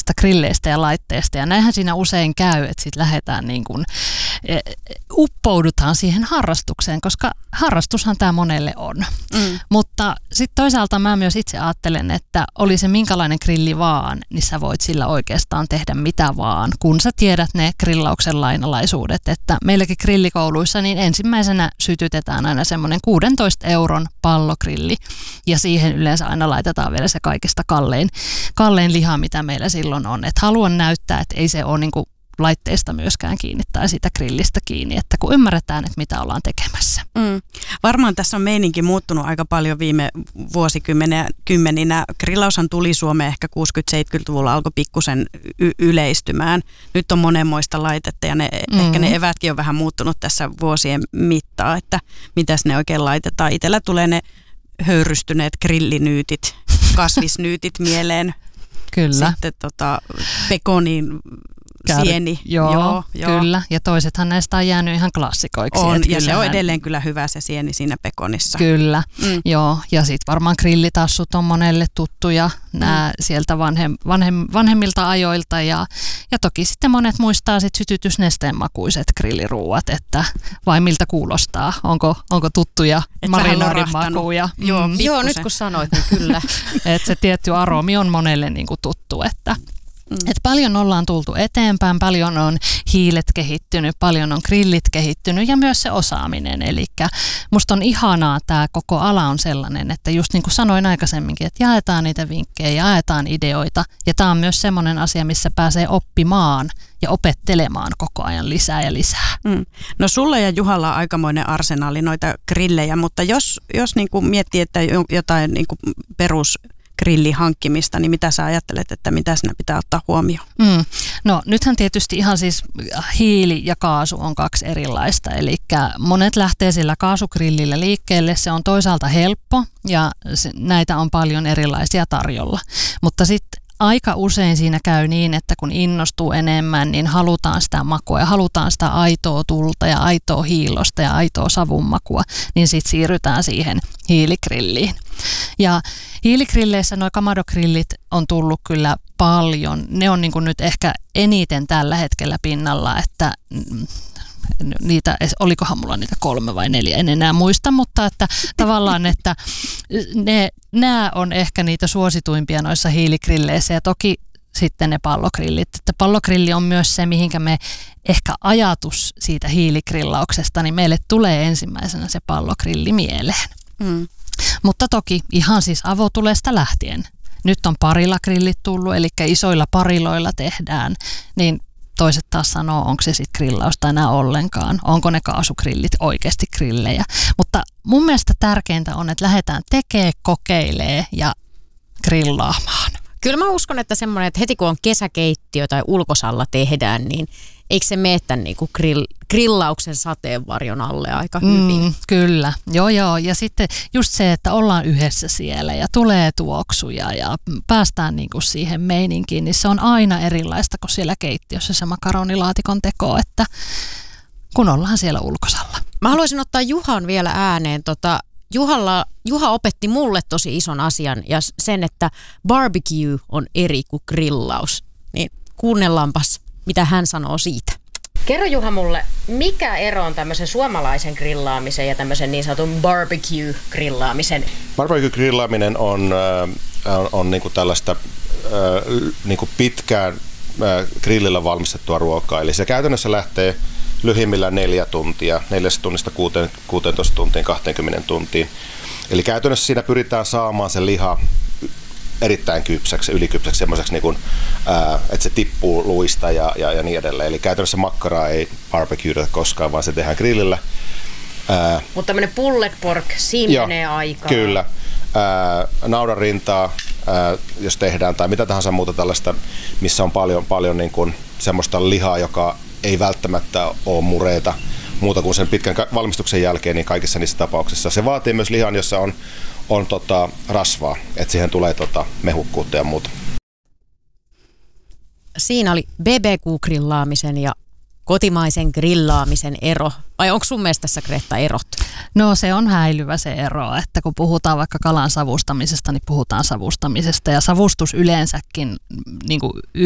noista grilleistä ja laitteista. Ja näinhän siinä usein käy, että sitten lähdetään niin kuin, uppoudutaan siihen harrastukseen, koska harrastushan tämä monelle on. Mutta sitten toisaalta mä myös itse ajattelen, että oli se minkälainen grilli vaan, niin sä voit sillä oikeastaan tehdä mitä vaan, kun sä tiedät ne grillauksen lainalaisuudet. Että meilläkin grillikouluissa niin ensimmäisenä sytytetään aina semmoinen 16 € pallogrilli ja siihen yleensä aina laitetaan vielä se kaikista kallein liha, mitä meillä silloin on. Et haluan näyttää, että ei se ole niinku laitteista myöskään kiinni tai siitä grillistä kiinni, että kun ymmärretään, että mitä ollaan tekemässä. Varmaan tässä on meininki muuttunut aika paljon viime vuosikymmeninä. Grillaushan tuli Suomeen ehkä 60-70-luvulla, alkoi pikkusen yleistymään. Nyt on monenmoista laitetta ja ehkä ne evätkin on vähän muuttunut tässä vuosien mittaa, että mitäs ne oikein laitetaan. Itsellä tulee ne höyrystyneet grillinyytit, kasvisnyytit mieleen. Kyllä. Sitten pekonin sieni. Joo, kyllä. Ja toisethan näistä on jäänyt ihan klassikoiksi. On, ja se on edelleen kyllä hyvä se sieni siinä pekonissa. Kyllä, joo. Ja sitten varmaan grillitassut on monelle tuttuja nämä sieltä vanhemmilta ajoilta. Ja toki sitten monet muistaa sit sytytysnesteen makuiset grilliruuat, että vai miltä kuulostaa. Onko tuttuja marinoidin makuja? Joo, nyt kun sanoit, niin kyllä. Että se tietty aromi on monelle niinku tuttu, että paljon ollaan tultu eteenpäin, paljon on hiilet kehittynyt, paljon on grillit kehittynyt ja myös se osaaminen. Eli musta on ihanaa, tämä koko ala on sellainen, että just niin kuin sanoin aikaisemminkin, että jaetaan niitä vinkkejä, jaetaan ideoita ja tämä on myös semmoinen asia, missä pääsee oppimaan ja opettelemaan koko ajan lisää ja lisää. No sulla ja Juhalla on aikamoinen arsenaali noita grillejä, mutta jos niin kuin miettii, että jotain niin kuin grillin hankkimista, niin mitä sä ajattelet, että mitä siinä pitää ottaa huomioon? No nythän tietysti ihan siis hiili ja kaasu on kaksi erilaista, eli monet lähtee sillä kaasugrillillä liikkeelle, se on toisaalta helppo ja näitä on paljon erilaisia tarjolla, mutta sitten aika usein siinä käy niin, että kun innostuu enemmän, niin halutaan sitä makua ja halutaan sitä aitoa tulta ja aitoa hiilosta ja aitoa savunmakua, niin sitten siirrytään siihen hiiligrilliin. Ja hiiligrilleissä nuo Kamado-grillit on tullut kyllä paljon. Ne on niin kuin nyt ehkä eniten tällä hetkellä pinnalla, että niitä, olikohan mulla niitä 3 vai 4, en enää muista, mutta että tavallaan, että nämä on ehkä niitä suosituimpia noissa hiiligrilleissä ja toki sitten ne pallogrillit. Että pallogrilli on myös se, mihinkä me ehkä ajatus siitä hiiligrillauksesta, niin meille tulee ensimmäisenä se pallogrilli mieleen. Mutta toki ihan siis avotulesta lähtien. Nyt on parillagrillit tullut, eli isoilla pariloilla tehdään, niin toiset taas sanoo, onko se sitten grillausta enää ollenkaan, onko ne kaasugrillit oikeasti grillejä. Mutta mun mielestä tärkeintä on, että lähdetään tekemään, kokeilee ja grillaamaan. Kyllä mä uskon, että semmoinen, että heti kun on kesäkeittiö tai ulkosalla tehdään, niin eikö se mene tämän niinku grillauksen sateenvarjon alle aika hyvin? Kyllä, joo. Ja sitten just se, että ollaan yhdessä siellä ja tulee tuoksuja ja päästään niinku siihen meininkiin, niin se on aina erilaista kuin siellä keittiössä se makaronilaatikon teko, että kun ollaan siellä ulkosalla. Mä haluaisin ottaa Juhan vielä ääneen. Juha opetti mulle tosi ison asian ja sen, että barbecue on eri kuin grillaus. Niin kuunnellaanpas, mitä hän sanoo siitä. Kerro Juha mulle, mikä ero on tämmöisen suomalaisen grillaamisen ja tämmöisen niin sanotun barbecue-grillaamisen? Barbecue-grillaaminen on niinku tällaista niinku pitkään grillillä valmistettua ruokaa. Eli se käytännössä lähtee lyhimmillään 4 tuntia, 4 tunnista 16 tuntiin, 20 tuntiin. Eli käytännössä siinä pyritään saamaan se liha erittäin kypsäksi, ylikypsäksi, semmoiseksi, niin että se tippuu luista ja niin edelleen. Eli käytännössä makkaraa ei barbecueta koskaan, vaan se tehdään grillillä. Mutta tämmöinen pulled pork, siinä menee aikaa. Kyllä. Naudanrintaa, jos tehdään, tai mitä tahansa muuta tällaista, missä on paljon niin kuin semmoista lihaa, joka ei välttämättä ole mureita muuta kuin sen pitkän valmistuksen jälkeen, niin kaikissa niissä tapauksissa. Se vaatii myös lihan, jossa on rasvaa, että siihen tulee mehukkuutta ja muuta. Siinä oli BBQ-grillaamisen ja kotimaisen grillaamisen ero. Vai onko sun mielestä tässä, Greta, erot? No se on häilyvä se ero, että kun puhutaan vaikka kalan savustamisesta, niin puhutaan savustamisesta ja savustus yleensäkin niin kuin